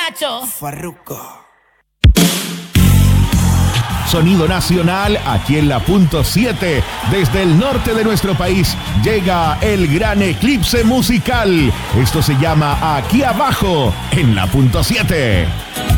muchacho. Farruko. Sonido nacional aquí en la punto 7. Desde el norte de nuestro país llega el gran eclipse musical. Esto se llama Aquí Abajo en la punto 7.